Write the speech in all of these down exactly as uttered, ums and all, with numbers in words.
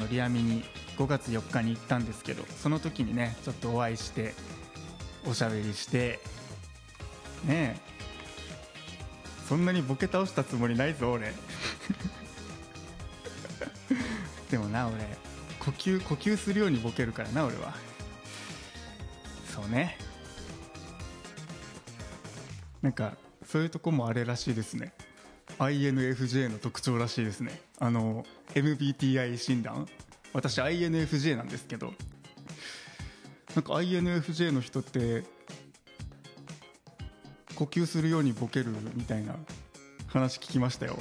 リアミにごがつよっかに行ったんですけど、その時にねちょっとお会いしておしゃべりしてねえ、そんなにボケ倒したつもりないぞ俺でもな、俺呼吸呼吸するようにボケるからな俺は。そうね、なんかそういうとこもあれらしいですね。 アイエヌエフジェー の特徴らしいですね。あの エムビーティーアイ 診断、私 アイエヌエフジェー なんですけど、なんか アイエヌエフジェー の人って呼吸するようにボケるみたいな話聞きましたよ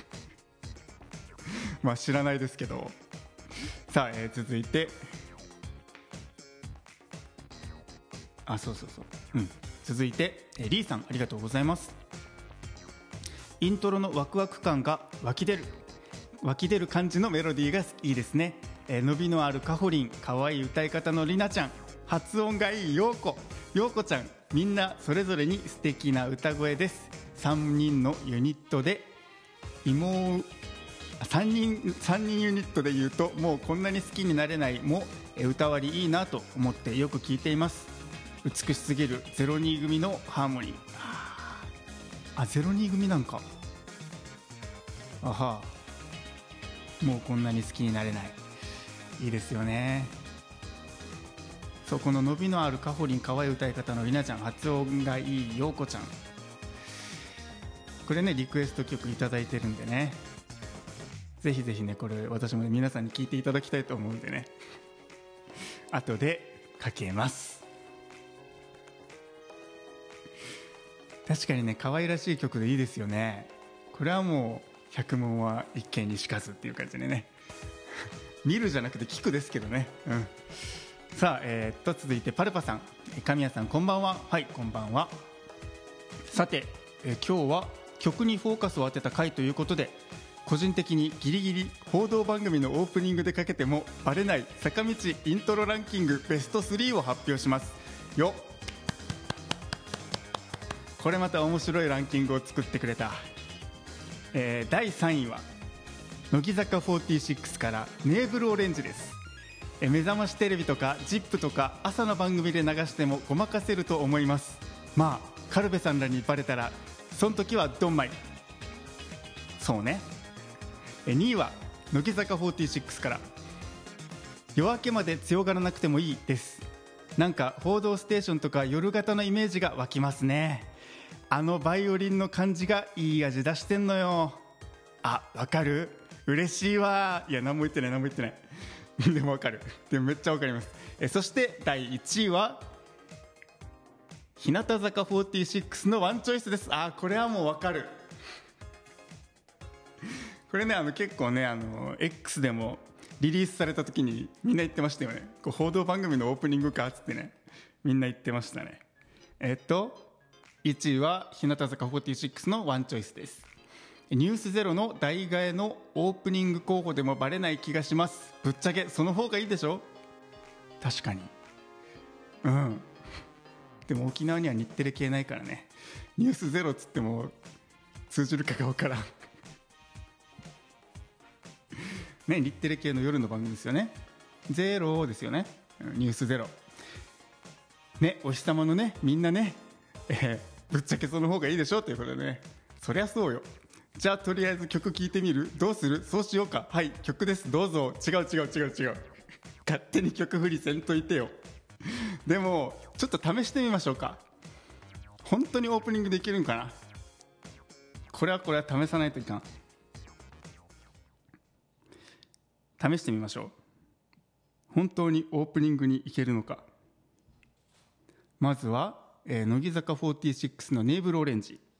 まあ知らないですけど。さあ、えー、続いて、あ、そうそうそう、うん、続いて、えー、リーさんありがとうございます。イントロのワクワク感が湧き出る湧き出る感じのメロディーがいいですね。えー、伸びのあるカホリン、可愛い歌い方のりなちゃん、発音がいいようこようこちゃん、みんなそれぞれに素敵な歌声です。さんにんのユニットで妹さんにんさんにんユニットで言うともうこんなに好きになれないも歌割りいいなと思ってよく聞いています。美しすぎるゼロに組のハーモニー。あ、ゼロに組なんか。あはもうこんなに好きになれない、いいですよね。そう、この伸びのあるカホリン、可愛い歌い方のりなちゃん、発音がいいようこちゃん、これねリクエスト曲いただいてるんでね、ぜひぜひねこれ私も、ね、皆さんに聴いていただきたいと思うんでね、後でかけます。確かにね可愛らしい曲でいいですよね。これはもう百聞は一見にしかずっていう感じでね見るじゃなくて聞くですけどね、うん。さあ、えー、っと続いてパルパさん、神谷さんこんばんは。はい、こんばんは。さて、えー、今日は曲にフォーカスを当てた回ということで、個人的にギリギリ報道番組のオープニングでかけてもバレない坂道イントロランキングベストスリーを発表しますよ。これまた面白いランキングを作ってくれた。えー、だいさんいは乃木坂フォーティーシックスからネーブルオレンジです。えー、目覚ましテレビとか ジップ とか朝の番組で流してもごまかせると思います。まあカルベさんらにバレたらその時はドンマイ。そうね。にいは乃木坂フォーティーシックスから夜明けまで強がらなくてもいいです。なんか報道ステーションとか夜型のイメージが湧きますね。あのバイオリンの感じがいい味出してんのよ。あ、わかる、嬉しいわ。いや何も言ってない何も言ってないでもわかる、でもめっちゃわかります。えそしてだいいちいは日向坂フォーティーシックスのワンチョイスです。あ、これはもうわかる。これね、あの結構ね、あの X でもリリースされた時にみんな言ってましたよね。こう報道番組のオープニングかっつってね、みんな言ってましたね。えっといちいは日向坂フォーティーシックスのワンチョイスです。ニュースゼロの代替えのオープニング候補でもバレない気がします。ぶっちゃけその方がいいでしょ。確かに、うん。でも沖縄には日テレ系ないからね、ニュースゼロっつっても通じるかが分からんね、日テレ系の夜の番組ですよね。ゼロですよね、ニュースゼロね。お日様のね、みんなね、えー、ぶっちゃけその方がいいでしょということでね。そりゃそうよ。じゃあとりあえず曲聴いてみる？どうする？そうしようか。はい、曲です、どうぞ。違う違う違う違う勝手に曲振りせんといてよでもちょっと試してみましょうか。本当にオープニングできるんかな。これはこれは試さないといかん。試してみましょう。本当にオープニングに行けるのか。まずは、えー、乃木坂フォーティーシックスのネーブルオレンジ。